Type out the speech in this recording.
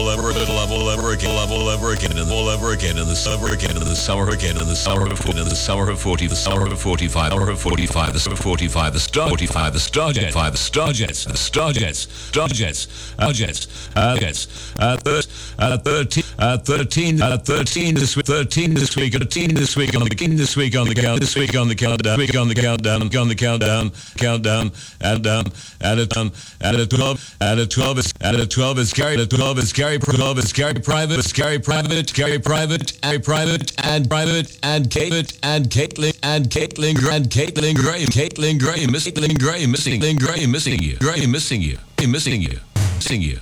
summer of 40, the summer of 45, the summer of 45, the star 45, the Starjet 5, the Starjets, the Starjets, 13 this week, 13 this week on the countdown, and at 12 is Carrie Private, and Caitlin Gray, missing you.